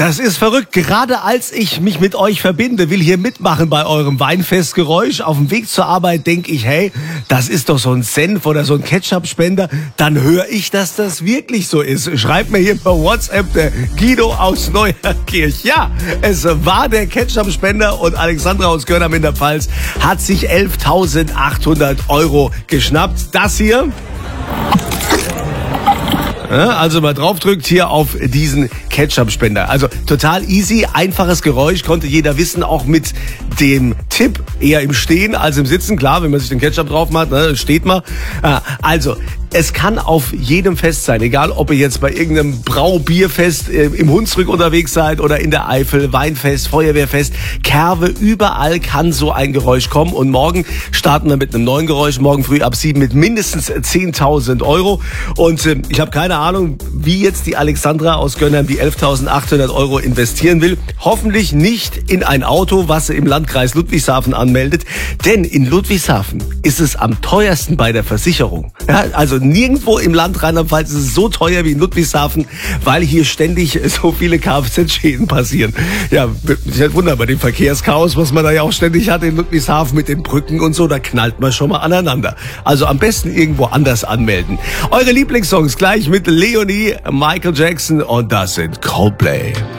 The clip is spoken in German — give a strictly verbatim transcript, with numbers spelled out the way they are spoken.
Das ist verrückt. Gerade als ich mich mit euch verbinde, will hier mitmachen bei eurem Weinfestgeräusch. Auf dem Weg zur Arbeit denke ich, hey, das ist doch so ein Senf oder so ein Ketchup-Spender. Dann höre ich, dass das wirklich so ist. Schreibt mir hier per WhatsApp der Guido aus Neuerkirch. Ja, es war der Ketchup-Spender und Alexandra aus Görnam in der Pfalz hat sich elftausendachthundert Euro geschnappt. Das hier... Also mal draufdrückt hier auf diesen Ketchup-Spender. Also total easy, einfaches Geräusch, konnte jeder wissen, auch mit dem Tipp eher im Stehen als im Sitzen. Klar, wenn man sich den Ketchup drauf macht, ne, steht man. Also, es kann auf jedem Fest sein, egal ob ihr jetzt bei irgendeinem Braubierfest äh, im Hunsrück unterwegs seid oder in der Eifel, Weinfest, Feuerwehrfest, Kerwe, überall kann so ein Geräusch kommen. Und morgen starten wir mit einem neuen Geräusch, morgen früh ab sieben mit mindestens zehntausend Euro. Und äh, ich habe keine Ahnung, wie jetzt die Alexandra aus Gönnern die elftausendachthundert Euro investieren will. Hoffentlich nicht in ein Auto, was sie im Landkreis Ludwigshafen anmeldet. Denn in Ludwigshafen ist es am teuersten bei der Versicherung. Ja, also nirgendwo im Land Rheinland-Pfalz ist es so teuer wie in Ludwigshafen, weil hier ständig so viele Kfz-Schäden passieren. Ja, ich halt wundern bei dem Verkehrschaos, was man da ja auch ständig hat in Ludwigshafen mit den Brücken und so, da knallt man schon mal aneinander. Also am besten irgendwo anders anmelden. Eure Lieblingssongs gleich mit Leonie, Michael Jackson und das sind Coldplay.